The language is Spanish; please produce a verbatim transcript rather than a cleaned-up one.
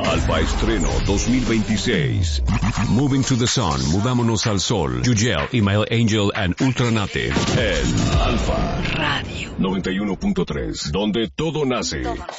Alfa Estreno dos mil veintiséis. Moving to the Sun, Mudámonos al Sol. Yugel, Email Angel and Ultranate. En Alfa Radio noventa y uno punto tres, donde todo nace.